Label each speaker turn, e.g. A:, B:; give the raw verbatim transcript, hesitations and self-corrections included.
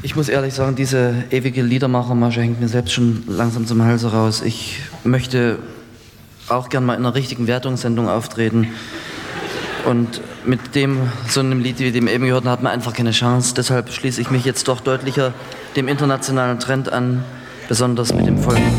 A: Ich muss ehrlich sagen, diese ewige Liedermachermasche hängt mir selbst schon langsam zum Hals raus. Ich möchte auch gern mal in einer richtigen Wertungssendung auftreten. Und mit dem, so einem Lied wie dem eben gehörten, hat man einfach keine Chance. Deshalb schließe ich mich jetzt doch deutlicher dem internationalen Trend an, besonders mit dem folgenden.